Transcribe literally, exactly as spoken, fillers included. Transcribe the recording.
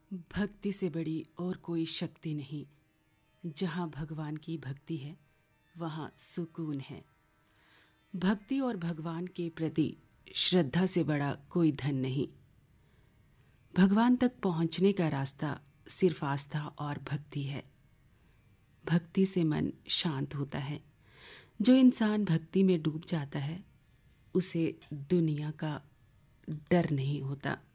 भक्ति से बड़ी और कोई शक्ति नहीं। जहाँ भगवान की भक्ति है वहाँ सुकून है। भक्ति और भगवान के प्रति श्रद्धा से बड़ा कोई धन नहीं। भगवान तक पहुँचने का रास्ता सिर्फ आस्था और भक्ति है। भक्ति से मन शांत होता है। जो इंसान भक्ति में डूब जाता है उसे दुनिया का डर नहीं होता।